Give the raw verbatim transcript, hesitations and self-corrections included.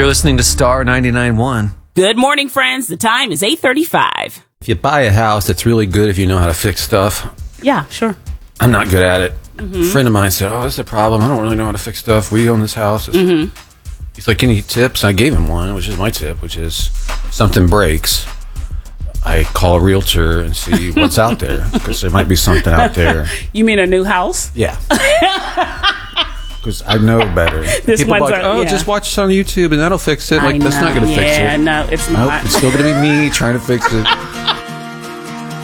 You're listening to Star ninety-nine point one. Good morning, friends. The time is eight thirty-five. If you buy a house, it's really good if you know how to fix stuff. Yeah, sure. I'm not good at it. Mm-hmm. A friend of mine said, oh, this is a problem. I don't really know how to fix stuff. We own this house. Mm-hmm. He's like, any tips? I gave him one, which is my tip, which is if something breaks, I call a realtor and see what's out there, because there might be something out there. You mean a new house? Yeah. Because I know better. This People are one's like, a- oh, yeah. just watch it on YouTube and that'll fix it. Like, I that's not know. going to fix it. Yeah, no, it's Nope, not. it's still going to be me trying to fix it.